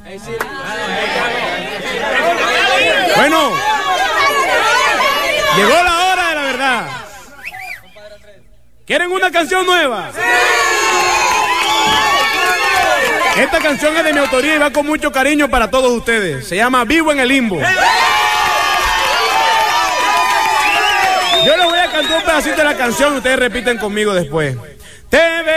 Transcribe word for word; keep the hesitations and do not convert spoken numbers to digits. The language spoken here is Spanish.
Bueno, llegó la hora de la verdad. ¿Quieren una canción nueva? Esta canción es de mi autoría y va con mucho cariño para todos ustedes. Se llama Vivo en el Limbo. Yo les voy a cantar un pedacito de la canción y ustedes repiten conmigo después. Te